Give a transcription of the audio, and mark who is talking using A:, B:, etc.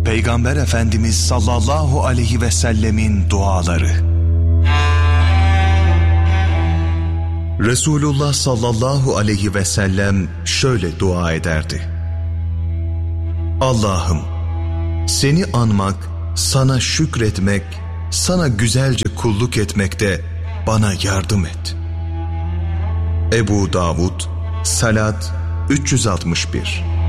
A: Peygamber Efendimiz sallallahu aleyhi ve sellemin duaları. Resulullah sallallahu aleyhi ve sellem şöyle dua ederdi: Allah'ım, seni anmak, sana şükretmek, sana güzelce kulluk etmekte bana yardım et. Ebu Davud, Salat 361.